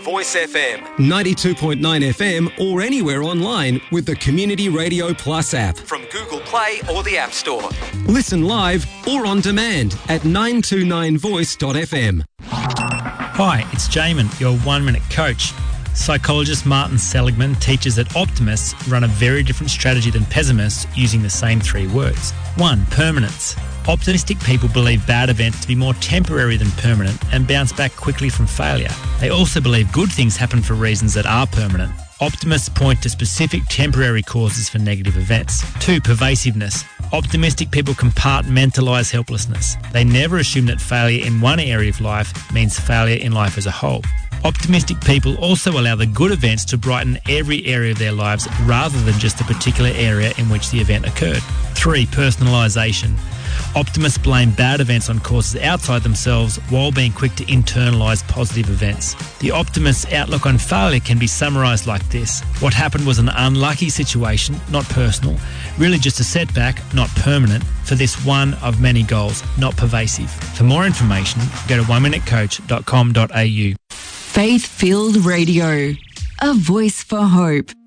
Voice FM. 92.9 FM or anywhere online with the Community Radio Plus app. From Google Play or the App Store. Listen live or on demand at 929voice.fm. Hi, it's Jamin, your 1 Minute Coach. Psychologist Martin Seligman teaches that optimists run a very different strategy than pessimists using the same 3 words. 1. Permanence. Optimistic people believe bad events to be more temporary than permanent and bounce back quickly from failure. They also believe good things happen for reasons that are permanent. Optimists point to specific temporary causes for negative events. 2. Pervasiveness. Optimistic people compartmentalise helplessness. They never assume that failure in one area of life means failure in life as a whole. Optimistic people also allow the good events to brighten every area of their lives rather than just the particular area in which the event occurred. 3. Personalisation. Optimists blame bad events on causes outside themselves while being quick to internalise positive events. The optimist's outlook on failure can be summarised like this. What happened was an unlucky situation, not personal, really just a setback, not permanent, for this one of many goals, not pervasive. For more information, go to oneminutecoach.com.au. Faith-filled radio, a voice for hope.